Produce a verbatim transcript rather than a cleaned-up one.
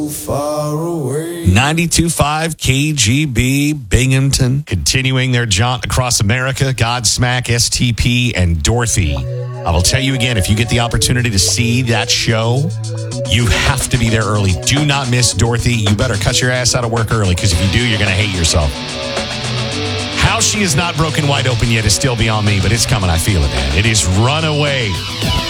Far away. ninety-two point five K G B Binghamton. Continuing their jaunt across America, Godsmack, S T P, and Dorothy. I will tell you again, if you get the opportunity to see that show, you have to be there early. Do not miss Dorothy. You better cut your ass out of work early, because if you do, you're going to hate yourself. How she is not broken wide open yet is still beyond me, but it's coming. I feel it, man. It is Runaway.